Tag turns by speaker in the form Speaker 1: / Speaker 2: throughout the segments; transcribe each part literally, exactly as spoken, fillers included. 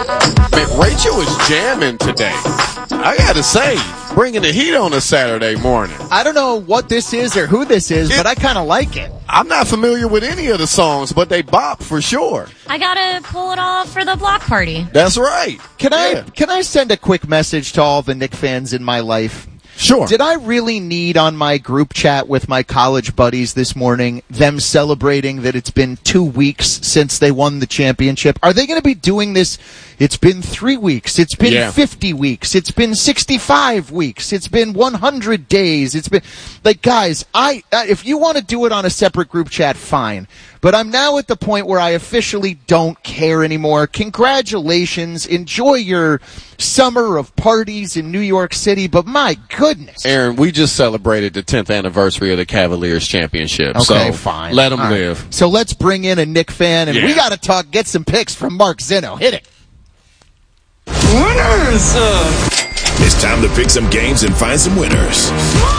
Speaker 1: Man, Rachel is jamming today. I gotta say, bringing the heat on a Saturday morning.
Speaker 2: I don't know what this is or who this is,
Speaker 1: It-
Speaker 2: but I kind of like it.
Speaker 1: I'm not familiar with any of the songs, but they bop for sure.
Speaker 3: I gotta pull it off for the block party.
Speaker 1: That's right.
Speaker 2: Can I
Speaker 1: Yeah.
Speaker 2: can I send a quick message to all the Knick fans in my life?
Speaker 1: Sure.
Speaker 2: Did I really need on my group chat with my college buddies this morning them celebrating that it's been two weeks since they won the championship? Are they going to be doing this? It's been three weeks. It's been
Speaker 1: Yeah.
Speaker 2: fifty weeks. It's been sixty-five weeks. It's been one hundred days. It's been like, guys, I uh, if you want to do it on a separate group chat, fine. But I'm now at the point where I officially don't care anymore. Congratulations. Enjoy your summer of parties in New York City. But my goodness.
Speaker 1: Aaron, we just celebrated the tenth anniversary of the Cavaliers championship.
Speaker 2: Okay,
Speaker 1: so
Speaker 2: fine.
Speaker 1: Let them
Speaker 2: All right.
Speaker 1: live.
Speaker 2: So let's bring in a Knick fan, and
Speaker 1: Yeah.
Speaker 2: we got to talk, get some picks from Mark Zinno. Hit it.
Speaker 4: Winners!
Speaker 5: It's time to pick some games and find some winners.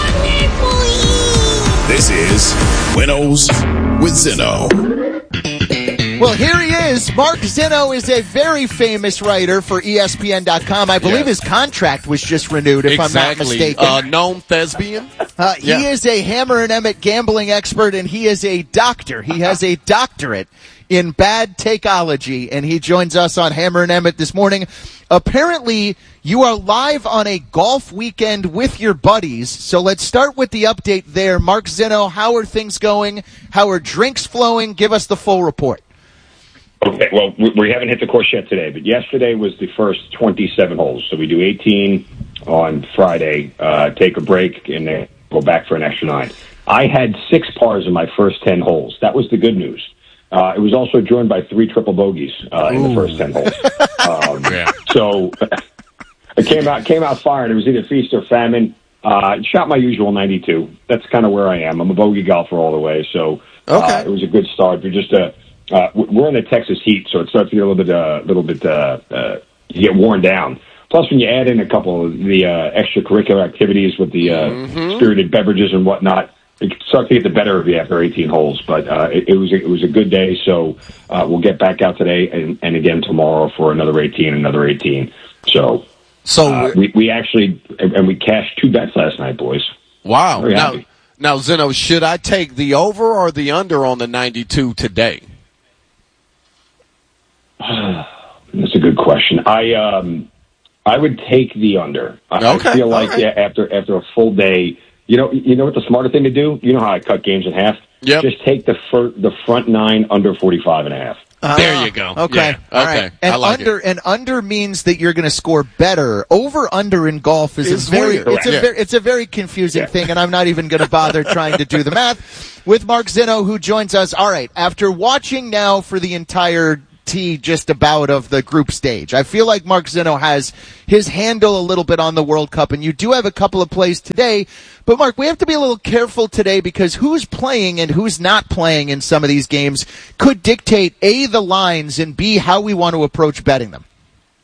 Speaker 5: This is Winnows with Zinno.
Speaker 2: Well, here he is. Mark Zinno is a very famous writer for E S P N dot com. I believe
Speaker 1: Yes.
Speaker 2: his contract was just renewed, if I'm not
Speaker 1: Exactly.
Speaker 2: mistaken.
Speaker 1: Uh, known thespian.
Speaker 2: Uh,
Speaker 1: Yeah.
Speaker 2: He is a Hammer and Emmett gambling expert, and he is a doctor. He has a doctorate in bad takeology, and he joins us on Hammer and Emmett this morning. Apparently, you are live on a golf weekend with your buddies, so let's start with the update there. Mark Zinno, how are things going? How are drinks flowing? Give us the full report.
Speaker 6: Okay, well, we, we haven't hit the course yet today, but yesterday was the first twenty-seven holes. So we do eighteen on Friday, uh, take a break, and then go back for an extra nine. I had six pars in my first ten holes. That was the good news. Uh, it was also joined by three triple bogeys uh, in the first ten holes. Um,
Speaker 1: Yeah.
Speaker 6: So it came out came out firing. It was either feast or famine. Uh, shot my usual ninety-two. That's kind of where I am. I'm a bogey golfer all the way, so uh,
Speaker 1: Okay.
Speaker 6: it was a good start. But just a Uh, we're in the Texas heat, so it starts to get a little bit, uh, little bit, uh, uh, you get worn down. Plus, when you add in a couple of the uh, extracurricular activities with the uh,
Speaker 1: Mm-hmm.
Speaker 6: spirited beverages and whatnot, it starts to get the better of you after eighteen holes. But uh, it, it was it was a good day, so uh, we'll get back out today and, and again tomorrow for another eighteen, another eighteen. So,
Speaker 1: So
Speaker 6: uh, we we actually and we cashed two bets last night, boys.
Speaker 1: wow.
Speaker 6: Very
Speaker 1: Now,
Speaker 6: happy.
Speaker 1: now, Zinno, should I take the over or the under on the ninety-two today?
Speaker 6: That's a good question. I um, I would take the under. I,
Speaker 1: Okay,
Speaker 6: I feel like
Speaker 1: all right.
Speaker 6: yeah, after after a full day, you know, you know what the smarter thing to do? You know how I cut games in half?
Speaker 1: Yep.
Speaker 6: Just take the fir- the front nine under forty-five and a half.
Speaker 1: There you go.
Speaker 2: Okay.
Speaker 1: Yeah.
Speaker 2: All
Speaker 1: Okay.
Speaker 2: right. And
Speaker 1: I like
Speaker 2: under
Speaker 1: it.
Speaker 2: and under means that you're going to score better. Over under in golf is
Speaker 1: It's
Speaker 2: a very
Speaker 1: weird.
Speaker 2: it's a
Speaker 1: Yeah.
Speaker 2: very it's a very confusing
Speaker 6: Yeah.
Speaker 2: thing, and I'm not even going to bother trying to do the math. With Mark Zinno, who joins us. All right. After watching now for the entire T just about of the group stage, I feel like Mark Zinno has his handle a little bit on the World Cup, and you do have a couple of plays today. But Mark, we have to be a little careful today because who's playing and who's not playing in some of these games could dictate A, the lines, and B, how we want to approach betting them.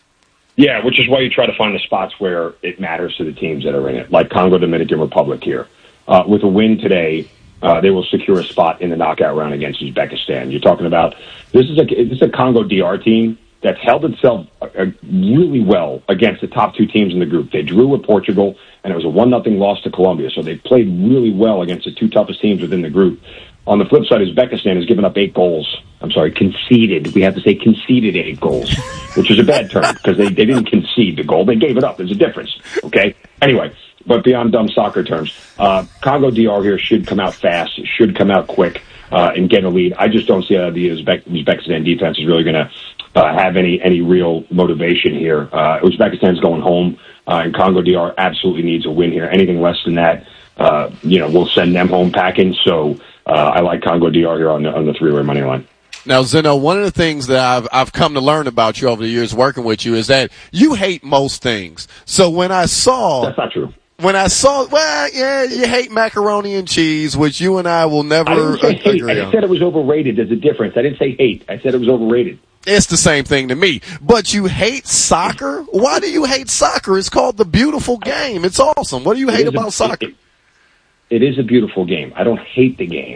Speaker 6: Yeah, which is why you try to find the spots where it matters to the teams that are in it, like Congo Dominican Republic here. Uh, with a win today, uh, they will secure a spot in the knockout round against Uzbekistan. You're talking about this is a this is a Congo D R team that's held itself uh, really well against the top two teams in the group. They drew with Portugal, and it was a one nothing loss to Colombia. So they played really well against the two toughest teams within the group. On the flip side, Uzbekistan has given up eight goals. I'm sorry, conceded. We have to say conceded eight goals, which is a bad term because they, they didn't concede the goal. They gave it up. There's a difference, okay? Anyway, but beyond dumb soccer terms, uh, Congo D R here should come out fast, should come out quick, uh, and get a lead. I just don't see how the Uzbek, Uzbekistan defense is really going to uh, have any, any real motivation here. Uh, Uzbekistan's going home, uh, and Congo D R absolutely needs a win here. Anything less than that, uh, you know, we'll send them home packing. So uh, I like Congo D R here on the, on the three-way money line.
Speaker 1: Now, Zinno, one of the things that I've I've come to learn about you over the years working with you is that you hate most things. So when I saw
Speaker 6: That's not true.
Speaker 1: when I saw well, yeah, you hate macaroni and cheese, which you and I will never
Speaker 6: I didn't say
Speaker 1: ag-
Speaker 6: hate. I
Speaker 1: agree
Speaker 6: just
Speaker 1: on.
Speaker 6: said it was overrated. There's a difference. I didn't say hate. I said it was overrated.
Speaker 1: It's the same thing to me. But you hate soccer? Why do you hate soccer? It's called the beautiful game. It's awesome. What do you
Speaker 6: It
Speaker 1: hate
Speaker 6: is a-
Speaker 1: about soccer?
Speaker 6: It, it is a beautiful game. I don't hate the game.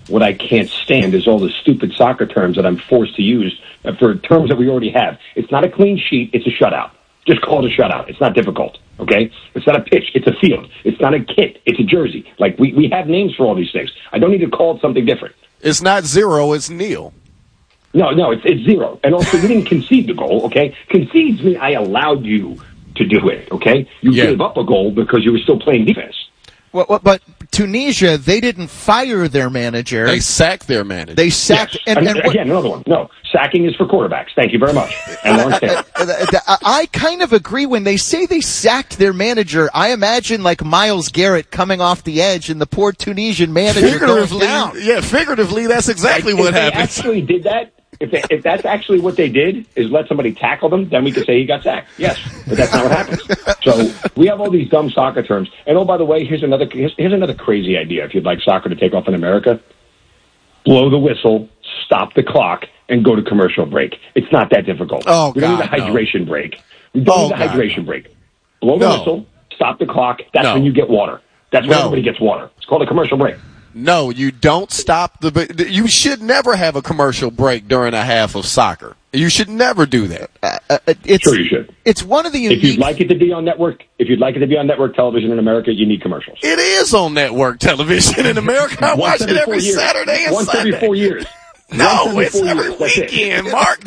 Speaker 6: What I can't stand is all the stupid soccer terms that I'm forced to use for terms that we already have. It's not a clean sheet. It's a shutout. Just call it a shutout. It's not difficult, okay? It's not a pitch. It's a field. It's not a kit. It's a jersey. Like, we, we have names for all these things. I don't need to call it something different.
Speaker 1: It's not zero. It's nil.
Speaker 6: No, no, it's, it's zero. And also, you didn't concede the goal, okay? Concedes mean I allowed you to do it, okay? You
Speaker 1: yeah.
Speaker 6: gave up a goal because you were still playing defense.
Speaker 2: Well, well, but Tunisia, they didn't fire their manager.
Speaker 1: They sacked their manager.
Speaker 2: They sacked.
Speaker 6: Yes.
Speaker 2: And,
Speaker 6: and,
Speaker 2: and,
Speaker 6: and again, another one. No, sacking is for quarterbacks. Thank you very much. And Lawrence Taylor.
Speaker 2: I kind of agree. When they say they sacked their manager, I imagine like Myles Garrett coming off the edge and the poor Tunisian manager going down.
Speaker 1: Yeah, figuratively, that's exactly
Speaker 6: like,
Speaker 1: what
Speaker 6: if
Speaker 1: happened.
Speaker 6: They actually did that. If, they, if that's actually what they did, is let somebody tackle them, then we could say he got sacked. Yes, but that's not what happens. So we have all these dumb soccer terms. And oh, by the way, here's another here's, here's another crazy idea. If you'd like soccer to take off in America, blow the whistle, stop the clock, and go to commercial break. It's not that difficult.
Speaker 1: Oh,
Speaker 6: we don't
Speaker 1: God,
Speaker 6: need a hydration
Speaker 1: no.
Speaker 6: break. We don't
Speaker 1: Oh,
Speaker 6: need a
Speaker 1: God,
Speaker 6: hydration
Speaker 1: no.
Speaker 6: break. Blow the
Speaker 1: No.
Speaker 6: whistle, stop the clock. That's
Speaker 1: No.
Speaker 6: when you get water. That's when
Speaker 1: No.
Speaker 6: everybody gets water. It's called a commercial break.
Speaker 1: No, you don't stop the. You should never have a commercial break during a half of soccer. You should never do that.
Speaker 2: Uh, it's,
Speaker 6: Sure, you should.
Speaker 2: It's one of the unique.
Speaker 6: If you'd like it to be on network, if you'd like it to be on network television in America, you need commercials.
Speaker 1: It is on network television in America. I watch it every
Speaker 6: years.
Speaker 1: Saturday and
Speaker 6: Once
Speaker 1: Sunday.
Speaker 6: every four years.
Speaker 1: No,
Speaker 6: Once
Speaker 1: it's every
Speaker 6: years. That's it.
Speaker 1: weekend, Mark.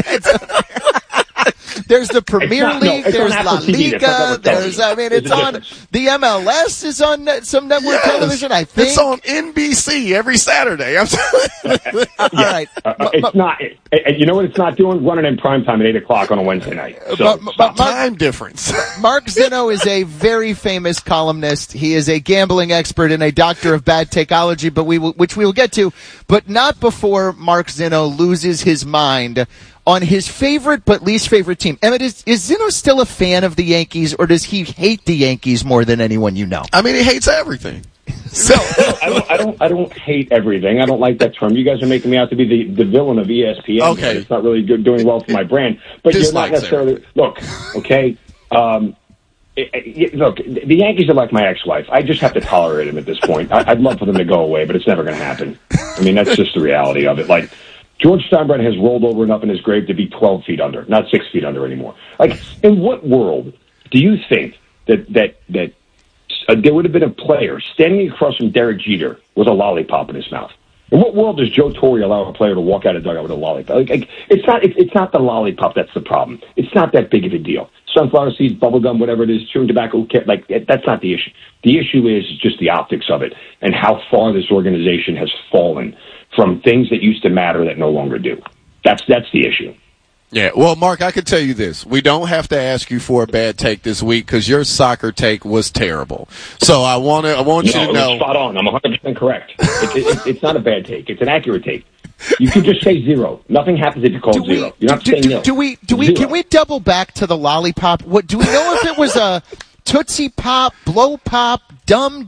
Speaker 2: There's the Premier
Speaker 6: It's not- no,
Speaker 2: League.
Speaker 6: it's on
Speaker 2: There's
Speaker 6: Apple
Speaker 2: La
Speaker 6: T V. That's not
Speaker 2: Liga.
Speaker 6: network
Speaker 2: There's,
Speaker 6: television.
Speaker 2: I mean,
Speaker 6: There's
Speaker 2: it's
Speaker 6: a
Speaker 2: on
Speaker 6: difference.
Speaker 2: the M L S is on net, some network
Speaker 1: Yes.
Speaker 2: television. I think
Speaker 1: It's on N B C every Saturday. I'm telling
Speaker 2: All right,
Speaker 6: Uh,
Speaker 2: but,
Speaker 6: it's
Speaker 2: but-
Speaker 6: not. It, it- you know what it's not doing? Running in prime time at eight o'clock on a Wednesday night. So,
Speaker 2: but- but
Speaker 6: stop.
Speaker 2: Mark-
Speaker 1: time difference.
Speaker 2: Mark Zinno is a very famous columnist. He is a gambling expert and a doctor of bad takeology, but we will, which we will get to, but not before Mark Zinno loses his mind on his favorite but least favorite team. Emmett, is, is Zinno still a fan of the Yankees, or does he hate the Yankees more than anyone you know?
Speaker 1: I mean, he hates everything.
Speaker 6: No, no, I don't. I don't. I don't hate everything. I don't like that term. You guys are making me out to be the, the villain of E S P N.
Speaker 1: Okay.
Speaker 6: It's not really good, doing well for my brand. But you're not
Speaker 1: Dislikes
Speaker 6: necessarily. Look, okay. Um, it, it, look, the Yankees are like my ex-wife. I just have to tolerate them at this point. I, I'd love for them to go away, but it's never going to happen. I mean, that's just the reality of it. Like, George Steinbrenner has rolled over and up in his grave to be twelve feet under, not six feet under anymore. Like, in what world do you think that that that uh, there would have been a player standing across from Derek Jeter with a lollipop in his mouth? In what world does Joe Torre allow a player to walk out of the dugout with a lollipop? Like, like, it's not. It's, it's not the lollipop that's the problem. It's not that big of a deal. Sunflower seeds, bubblegum, whatever it is, chewing tobacco. Like, that's not the issue. The issue is just the optics of it and how far this organization has fallen from things that used to matter that no longer do. That's that's the issue.
Speaker 1: Yeah, well, Mark, I can tell you this. We don't have to ask you for a bad take this week because your soccer take was terrible. So I want to, I want
Speaker 6: No,
Speaker 1: you to
Speaker 6: it was
Speaker 1: know.
Speaker 6: spot on. I'm one hundred percent correct. It, it, it, it's not a bad take. It's an accurate take. You can just say zero. Nothing happens if you call
Speaker 2: Do
Speaker 6: it
Speaker 2: we,
Speaker 6: zero. You're not
Speaker 2: do,
Speaker 6: saying
Speaker 2: do,
Speaker 6: nil.
Speaker 2: do we, do we,
Speaker 6: Zero.
Speaker 2: can we double back to the lollipop? What, do we know if it was a Tootsie Pop, Blow Pop, Dum